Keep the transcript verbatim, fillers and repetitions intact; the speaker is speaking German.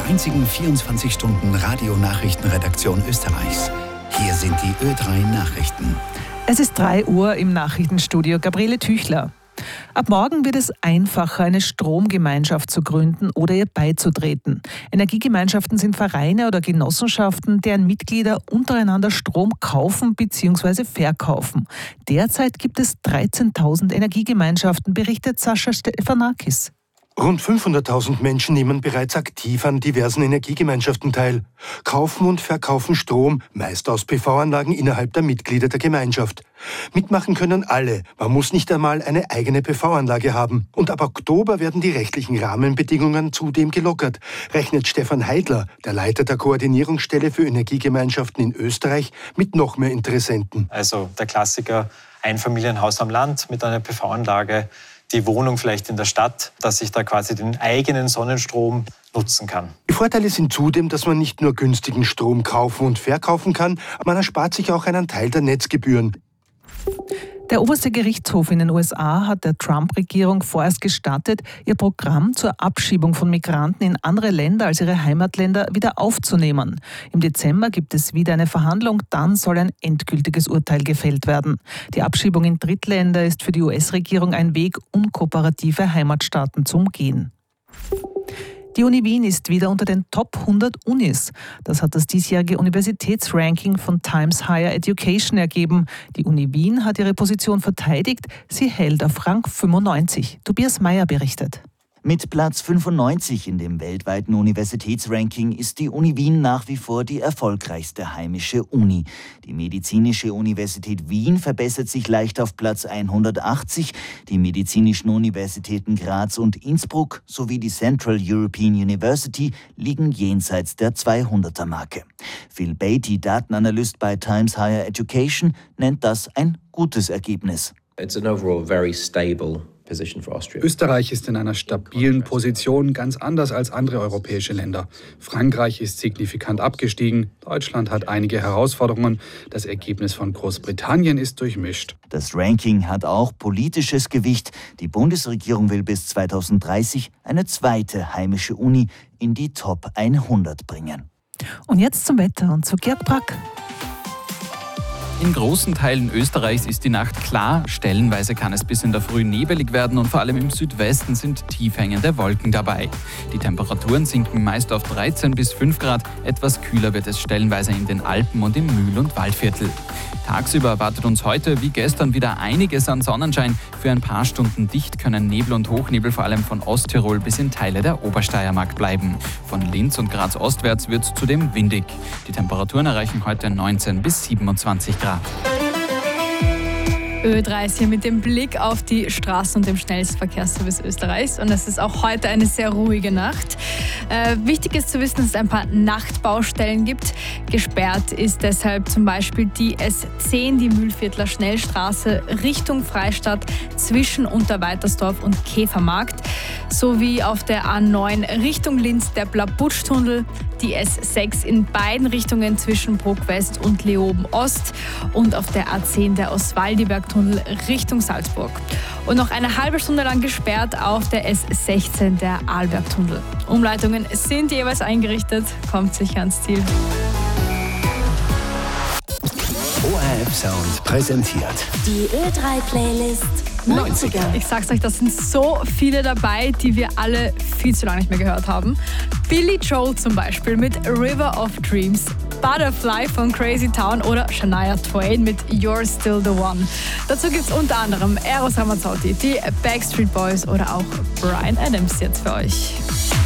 der einzigen vierundzwanzig-Stunden-Radio-Nachrichtenredaktion Österreichs. Hier sind die Ö drei Nachrichten. Es ist drei Uhr im Nachrichtenstudio. Gabriele Tüchler. Ab morgen wird es einfacher, eine Stromgemeinschaft zu gründen oder ihr beizutreten. Energiegemeinschaften sind Vereine oder Genossenschaften, deren Mitglieder untereinander Strom kaufen bzw. verkaufen. Derzeit gibt es dreizehntausend Energiegemeinschaften, berichtet Sascha Stefanakis. Rund fünfhunderttausend Menschen nehmen bereits aktiv an diversen Energiegemeinschaften teil, kaufen und verkaufen Strom, meist aus P V-Anlagen innerhalb der Mitglieder der Gemeinschaft. Mitmachen können alle, man muss nicht einmal eine eigene P V-Anlage haben. Und ab Oktober werden die rechtlichen Rahmenbedingungen zudem gelockert, rechnet Stefan Heidler, der Leiter der Koordinierungsstelle für Energiegemeinschaften in Österreich, mit noch mehr Interessenten. Also der Klassiker, Einfamilienhaus am Land mit einer P V-Anlage, die Wohnung vielleicht in der Stadt, dass ich da quasi den eigenen Sonnenstrom nutzen kann. Die Vorteile sind zudem, dass man nicht nur günstigen Strom kaufen und verkaufen kann, man erspart sich auch einen Teil der Netzgebühren. Der oberste Gerichtshof in den U S A hat der Trump-Regierung vorerst gestattet, ihr Programm zur Abschiebung von Migranten in andere Länder als ihre Heimatländer wieder aufzunehmen. Im Dezember gibt es wieder eine Verhandlung, dann soll ein endgültiges Urteil gefällt werden. Die Abschiebung in Drittländer ist für die U S-Regierung ein Weg, unkooperative Heimatstaaten zu umgehen. Die Uni Wien ist wieder unter den Top hundert Unis. Das hat das diesjährige Universitätsranking von Times Higher Education ergeben. Die Uni Wien hat ihre Position verteidigt. Sie hält auf Rang fünfundneunzig. Tobias Meyer berichtet. Mit Platz fünfundneunzig in dem weltweiten Universitätsranking ist die Uni Wien nach wie vor die erfolgreichste heimische Uni. Die Medizinische Universität Wien verbessert sich leicht auf Platz hundertachtzig. Die medizinischen Universitäten Graz und Innsbruck sowie die Central European University liegen jenseits der zweihunderter-Marke. Phil Beatty, Datenanalyst bei Times Higher Education, nennt das ein gutes Ergebnis. It's an overall very stable. Österreich ist in einer stabilen Position, ganz anders als andere europäische Länder. Frankreich ist signifikant abgestiegen, Deutschland hat einige Herausforderungen, das Ergebnis von Großbritannien ist durchmischt. Das Ranking hat auch politisches Gewicht. Die Bundesregierung will bis zweitausenddreißig eine zweite heimische Uni in die Top hundert bringen. Und jetzt zum Wetter und zu Gerd Brack. In großen Teilen Österreichs ist die Nacht klar, stellenweise kann es bis in der Früh nebelig werden und vor allem im Südwesten sind tief hängende Wolken dabei. Die Temperaturen sinken meist auf dreizehn bis fünf Grad, etwas kühler wird es stellenweise in den Alpen und im Mühl- und Waldviertel. Tagsüber erwartet uns heute wie gestern wieder einiges an Sonnenschein. Für ein paar Stunden dicht können Nebel und Hochnebel vor allem von Osttirol bis in Teile der Obersteiermark bleiben. Von Linz und Graz ostwärts wird es zudem windig. Die Temperaturen erreichen heute neunzehn bis siebenundzwanzig Grad. Ö drei ist hier mit dem Blick auf die Straßen und dem schnellsten Verkehrsservice Österreichs. Und es ist auch heute eine sehr ruhige Nacht. Äh, wichtig ist zu wissen, dass es ein paar Nachtbaustellen gibt. Gesperrt ist deshalb zum Beispiel die S zehn, die Mühlviertler Schnellstraße Richtung Freistadt zwischen Unterweitersdorf und Käfermarkt. Sowie auf der A neun Richtung Linz der Blabutsch-Tunnel, die S sechs in beiden Richtungen zwischen Bruck West und Leoben Ost und auf der A zehn der Oswaldiberg-Tunnel Richtung Salzburg. Und noch eine halbe Stunde lang gesperrt auf der S sechzehn der Arlberg-Tunnel. Umleitungen sind jeweils eingerichtet, kommt sicher ans Ziel. O R F Sound präsentiert die Ö drei Playlist neunziger. Ich sag's euch, das sind so viele dabei, die wir alle viel zu lange nicht mehr gehört haben. Billy Joel zum Beispiel mit River of Dreams, Butterfly von Crazy Town oder Shania Twain mit You're Still the One. Dazu gibt's unter anderem Eros Ramazzotti, die Backstreet Boys oder auch Bryan Adams jetzt für euch.